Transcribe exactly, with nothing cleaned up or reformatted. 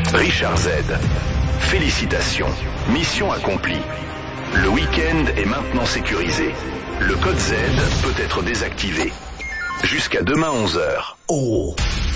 Richard Z. Félicitations. Mission accomplie. Le week-end est maintenant sécurisé. Le code Z peut être désactivé. Jusqu'à demain onze heures. Oh.